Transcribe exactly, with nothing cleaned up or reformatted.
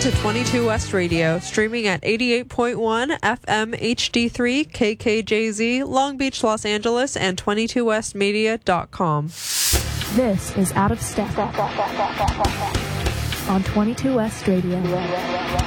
to twenty-two West Radio, streaming at eighty-eight point one F M H D three K K J Z, Long Beach, Los Angeles, and twenty-two west media dot com. This is Out of Step on twenty-two West Radio.